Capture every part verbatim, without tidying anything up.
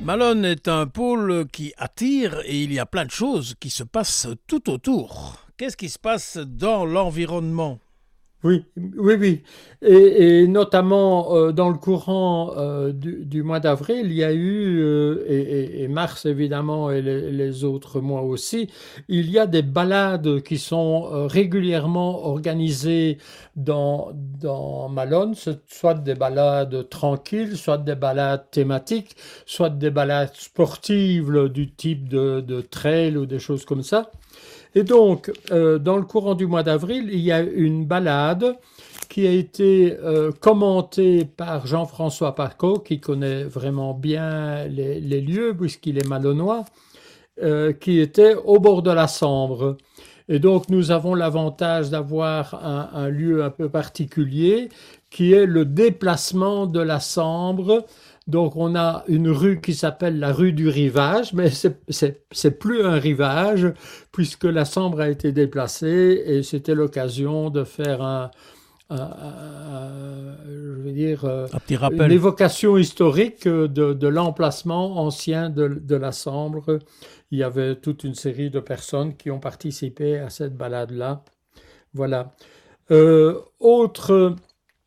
Malone est un pôle qui attire et il y a plein de choses qui se passent tout autour. Qu'est-ce qui se passe dans l'environnement? Oui, oui, oui. Et, et notamment euh, dans le courant euh, du, du mois d'avril, il y a eu, euh, et, et- et mars évidemment, et les, les autres mois aussi, il y a des balades qui sont euh, régulièrement organisées dans, dans Malone, ce- soit des balades tranquilles, soit des balades thématiques, soit des balades sportives là, du type de, de trail ou des choses comme ça. Et donc, euh, dans le courant du mois d'avril, il y a une balade qui a été euh, commentée par Jean-François Paco, qui connaît vraiment bien les, les lieux, puisqu'il est malonnois, euh, qui était au bord de la Sambre. Et donc, nous avons l'avantage d'avoir un, un lieu un peu particulier, qui est le déplacement de la Sambre. Donc, on a une rue qui s'appelle la rue du Rivage, mais c'est c'est- c'est plus un rivage, puisque la Sambre a été déplacée, et c'était l'occasion de faire un, un- un- je veux dire, euh, Un petit une rappel. évocation historique de, de l'emplacement ancien de, de la Sambre. Il y avait toute une série de personnes qui ont participé à cette balade-là. Voilà. Euh, autre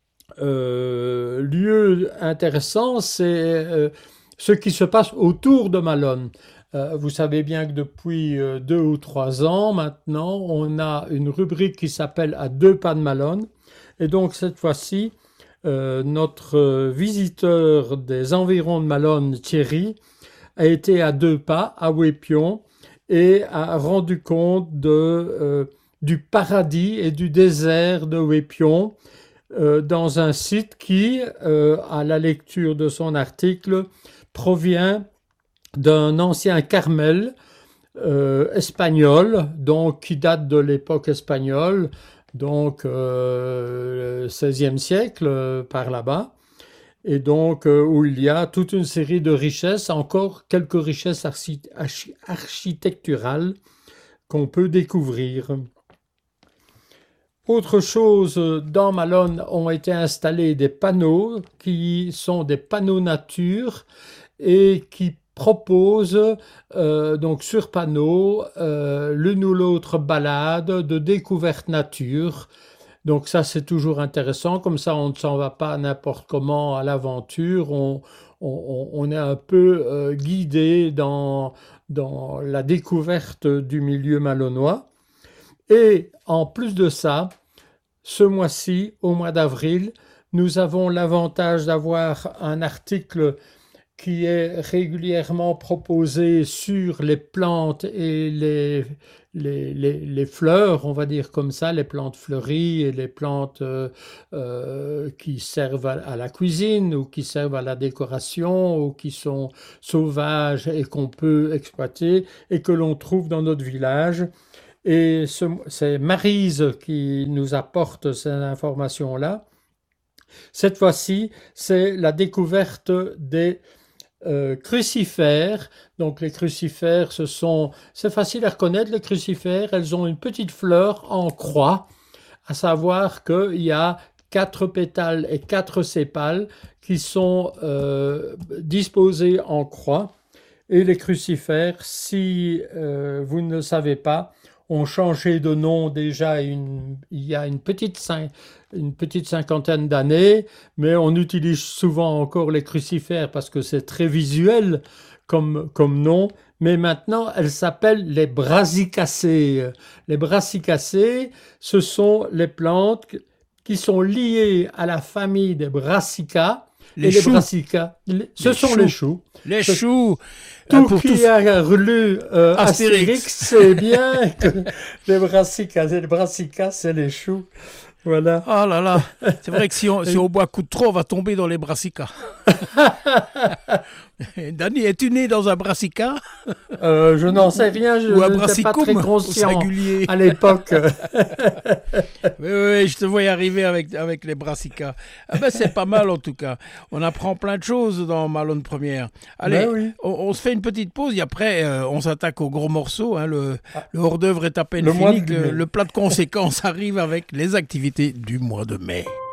euh, lieu intéressant, c'est euh, ce qui se passe autour de Malone. Euh, vous savez bien que depuis euh, deux ou trois ans maintenant, on a une rubrique qui s'appelle À deux pas de Malone. Et donc cette fois-ci, euh, notre euh, visiteur des environs de Malone, Thierry, a été à deux pas, à Wépion, et a rendu compte de, euh, du paradis et du désert de Wépion euh, dans un site qui, euh, à la lecture de son article, provient d'un ancien Carmel euh, espagnol, donc qui date de l'époque espagnole, donc euh, seizième siècle euh, par là-bas, et donc euh, où il y a toute une série de richesses, encore quelques richesses archi- archi- architecturales qu'on peut découvrir. Autre chose, dans Malone ont été installés des panneaux qui sont des panneaux nature et qui proposent euh, donc sur panneau euh, l'une ou l'autre balade de découverte nature. Donc ça c'est toujours intéressant, comme ça on ne s'en va pas n'importe comment à l'aventure, on, on- on est un peu euh, guidé dans, dans la découverte du milieu malonnois. Et en plus de ça, ce mois-ci, au mois d'avril, nous avons l'avantage d'avoir un article qui est régulièrement proposé sur les plantes et les, les, les- les fleurs, on va dire comme ça, les plantes fleuries et les plantes euh, euh, qui servent à, à la cuisine ou qui servent à la décoration ou qui sont sauvages et qu'on peut exploiter et que l'on trouve dans notre village. Et ce- c'est Maryse qui nous apporte ces informations-là. Cette fois-ci, c'est la découverte des euh, crucifères. Donc les crucifères, ce sont, c'est facile à reconnaître, les crucifères, elles ont une petite fleur en croix, à savoir qu'il y a quatre pétales et quatre sépales qui sont euh, disposés en croix. Et les crucifères, si euh, vous ne le savez pas, ont changé de nom déjà une- il y a une petite, cin- une petite cinquantaine d'années, mais on utilise souvent encore les crucifères parce que c'est très visuel comme, comme nom. Mais maintenant, elles s'appellent les brassicacées. Les brassicacées, ce sont les plantes qui sont liées à la famille des brassicas. Les Et les choux. brassicas, ce Les sont les choux. choux. Les Ce choux. euh, tout pour tout qui f- a lu euh, Astérix Astérix. sait bien que les brassicas, les brassicas, c'est les choux. Voilà. Oh là là. C'est vrai que si on, si on boit coup de trop, on va tomber dans les brassicas. Dany, es-tu né dans un brassica Euh, je n'en ou, sais ou- rien, je ou un n'étais pas très brassicum au conscient singulier? à l'époque. Oui, oui, oui, je te vois y arriver avec, avec les brassicas. Ah ben, c'est pas mal en tout cas. On apprend plein de choses dans Malone Première. Ben Allez, oui. on, on se fait une petite pause et après euh, on s'attaque au gros morceau. Hein, le, Ah, le hors-d'œuvre est à peine le mois fini, de que le, mai. le plat de conséquences arrive avec les activités du mois de mai.